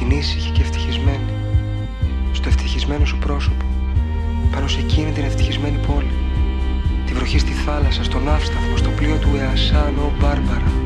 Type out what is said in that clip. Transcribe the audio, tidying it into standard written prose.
την ήσυχη και ευτυχισμένη, στο ευτυχισμένο σου πρόσωπο, πάνω σε εκείνη την ευτυχισμένη πόλη, τη βροχή στη θάλασσα, στον ναύσταθμο, στο πλοίο του Εασάν, ο Μπάρμπαρα.